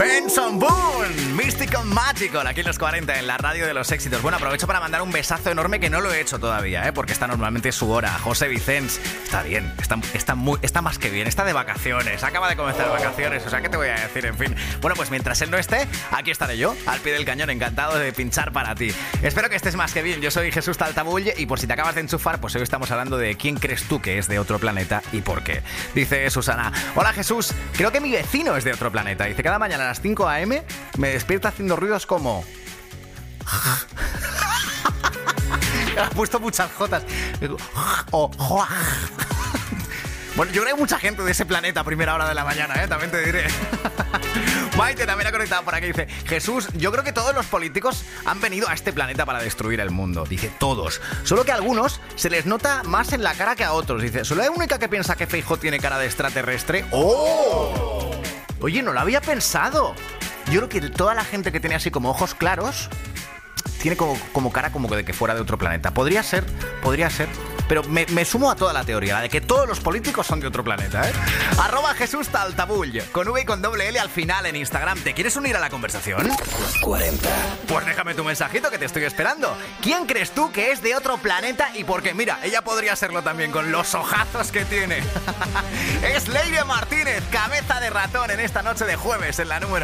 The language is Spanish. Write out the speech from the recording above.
Benson Boone, Mystical Magical, aquí en los 40, en la radio de los éxitos. Bueno, aprovecho para mandar un besazo enorme que no lo he hecho todavía, porque está normalmente su hora. José Vicens, está bien, está más que bien, está de vacaciones, acaba de comenzar vacaciones, o sea, ¿qué te voy a decir? En fin, bueno, pues mientras él no esté, aquí estaré yo, al pie del cañón, encantado de pinchar para ti. Espero que estés más que bien. Yo soy Jesús Taltabull y por si te acabas de enchufar, pues hoy estamos hablando de quién crees tú que es de otro planeta y por qué. Dice Susana: hola Jesús, creo que mi vecino es de otro planeta. Dice, cada mañana a las 5 a.m. me despierta haciendo ruidos como... Ha puesto muchas jotas. Bueno, yo creo que hay mucha gente de ese planeta a primera hora de la mañana, también te diré. Maite también ha conectado por aquí. Dice, Jesús, yo creo que todos los políticos han venido a este planeta para destruir el mundo. Dice, todos. Solo que a algunos se les nota más en la cara que a otros. Dice, ¿soy la única que piensa que Feijóo tiene cara de extraterrestre? ¡Oh! Oye, no lo había pensado. Yo creo que toda la gente que tiene así como ojos claros tiene como cara como de que fuera de otro planeta. Podría ser. Pero me sumo a toda la teoría, la de que todos los políticos son de otro planeta, @Jesús Taltabull, con V y con doble L al final en Instagram. ¿Te quieres unir a la conversación? 40. Pues déjame tu mensajito que te estoy esperando. ¿Quién crees tú que es de otro planeta y por qué? Mira, ella podría serlo también con los ojazos que tiene. Es Leire Martínez, cabeza de ratón en esta noche de jueves en la número